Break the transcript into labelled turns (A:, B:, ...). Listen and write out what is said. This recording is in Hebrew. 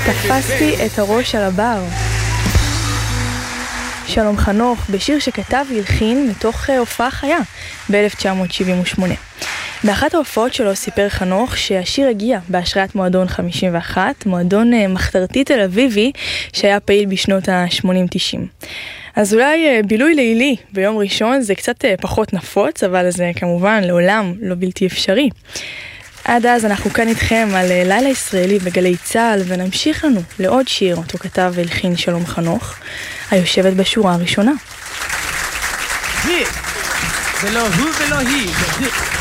A: תפסתי את הראש על הבר. שלום חנוך, בשיר שכתב והלחין מתוך הופעה חיה ב-1978. באחת ההופעות שלו סיפר חנוך שהשיר הגיע בהשראת מועדון 51, מועדון מחתרתי תל אביבי שהיה פעיל בשנות ה-80-90. אז אולי בילוי לילי ביום ראשון זה קצת פחות נפוץ, אבל זה כמובן לעולם לא בלתי אפשרי. עד אז אנחנו כאן איתכם על לילה ישראלי בגלי צהל, ונמשיך לנו לעוד שיר אותו כתב והלחין שלום חנוך, היושבת בשורה הראשונה.
B: היא, ולא הוא ולא היא.